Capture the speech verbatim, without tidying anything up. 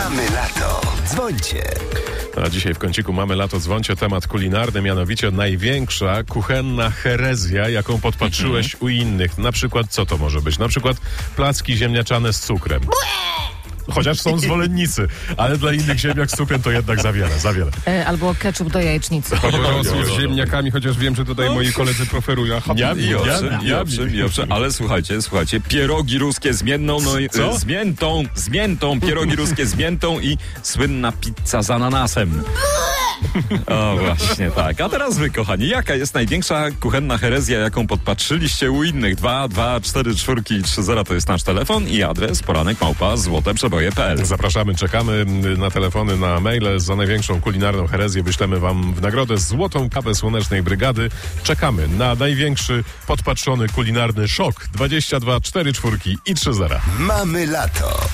Mamy lato. Dzwońcie. A dzisiaj w kąciku Mamy lato, dzwońcie, temat kulinarny, mianowicie największa kuchenna herezja, jaką podpatrzyłeś u innych. Na przykład co to może być? Na przykład placki ziemniaczane z cukrem. Chociaż są zwolennicy, ale dla innych ziemniak z cukrem to jednak za wiele, za wiele. E, albo ketchup do jajecznicy. Rosół z ziemniakami, chociaż wiem, że tutaj moi koledzy preferują. Jam, I owszem, jam, i jam. owszem, i owszem, ale słuchajcie, słuchajcie, pierogi ruskie z miętą, no i Co? z miętą, z miętą, pierogi ruskie z miętą i słynna pizza z ananasem. O, właśnie tak. A teraz wy, kochani, jaka jest największa kuchenna herezja, jaką podpatrzyliście u innych? dwa, dwa, cztery, czwórki i trzy zera to jest nasz telefon i adres poranek małpa złoteprzeboje kropka p l. Zapraszamy, czekamy na telefony, na maile. Za największą kulinarną herezję wyślemy wam w nagrodę złotą kapę Słonecznej Brygady. Czekamy na największy podpatrzony kulinarny szok. dwadzieścia dwa, cztery czwórki i trzy zera. Mamy lato.